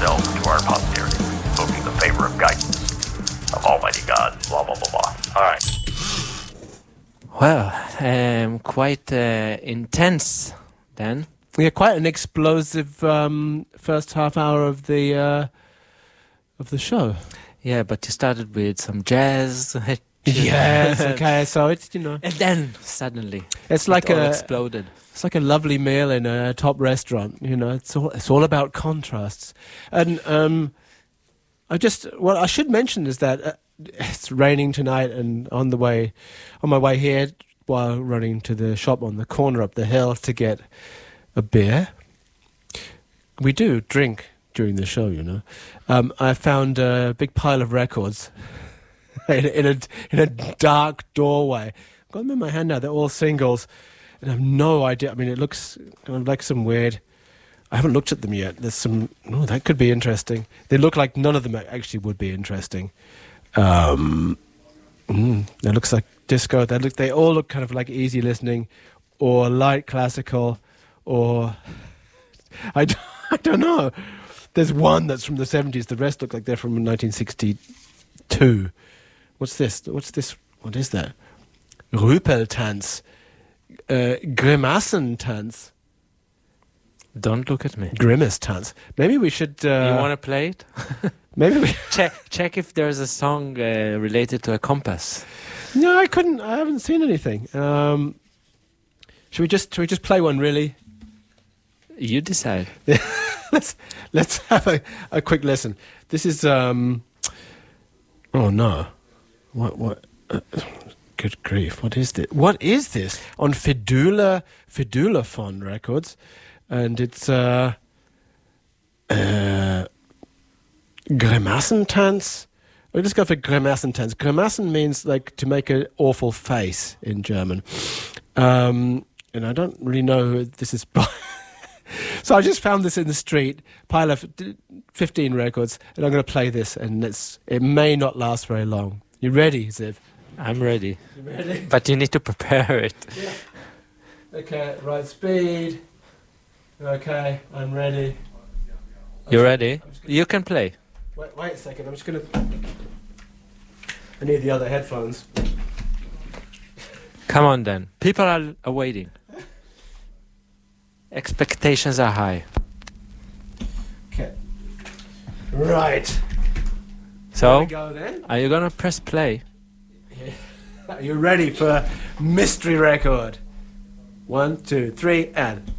ourselves to our posterity, hoping the favor of guidance of Almighty God, blah, blah, blah, blah. All right. Well, quite intense, Dan. Yeah, quite an explosive first half hour of the show. Yeah, but you started with some jazz. Yes, okay, so it's, and then suddenly it's like it all exploded. It's like a lovely meal in a top restaurant, it's all about contrasts. And what I should mention is that it's raining tonight, and on my way here, while running to the shop on the corner up the hill to get a beer. We do drink during the show, I found a big pile of records in a dark doorway. I've got them in my hand now. They're all singles, and I have no idea. I mean, it looks kind of like some weird. I haven't looked at them yet. There's some. Oh, that could be interesting. They look like none of them actually would be interesting. That looks like disco. They all look kind of like easy listening, or light classical, or I don't know. There's one that's from the 70s. The rest look like they're from 1962. What's this? What is that? Rüpeltanz. Grimassentanz. Don't look at me. Grimace Tanz. Maybe we should... you want to play it? Maybe we... check if there's a song related to a compass. No, I couldn't. I haven't seen anything. Should we just play one, really? You decide. Let's have a quick listen. This is oh no, what? Good grief! What is this? What is this? On Fidulaphone Records, and it's Grimassentanz. We'll just go for Grimassentanz. Grimassen means like to make an awful face in German, and I don't really know who this is by. So I just found this in the street, pile of 15 records, and I'm going to play this, and it may not last very long. You ready, Ziv? I'm ready. You ready? But you need to prepare it. Yeah. Okay, right speed. Okay, I'm ready. You ready? You can play. Wait a second, I'm just going to... I need the other headphones. Come on then. People are waiting. Expectations are high. Okay. Right. So, Here we go then. are you gonna press play? Yeah. Are you ready for Mystery Record? 1, 2, 3, and...